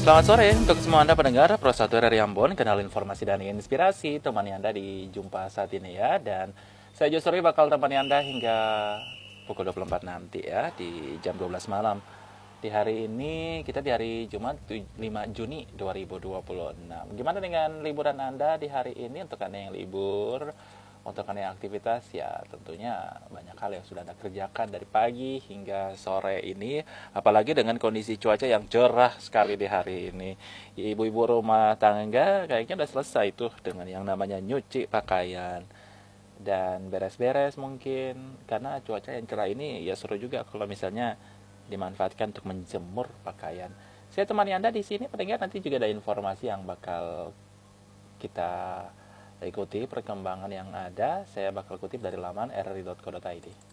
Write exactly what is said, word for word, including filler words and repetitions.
Selamat sore untuk semua Anda pendengar Pro satu R R I Ambon, kanal informasi dan inspirasi temani Anda di jumpa saat ini ya. Dan saya Josori bakal temani Anda hingga pukul dua puluh empat nanti ya, di jam dua belas malam. Di hari ini kita di hari Jumat lima Juni dua ribu dua puluh enam. Gimana dengan liburan Anda di hari ini? Untuk Anda yang libur, untuk Anda yang aktivitas, ya tentunya banyak hal yang sudah Anda kerjakan dari pagi hingga sore ini. Apalagi dengan kondisi cuaca yang cerah sekali di hari ini. Ibu-ibu rumah tangga kayaknya udah selesai tuh dengan yang namanya nyuci pakaian dan beres-beres mungkin. Karena cuaca yang cerah ini ya seru juga kalau misalnya dimanfaatkan untuk menjemur pakaian. Saya temani Anda di sini, pendengar, nanti juga ada informasi yang bakal kita ikuti perkembangan yang ada. Saya bakal kutip dari laman r r i dot co dot i d.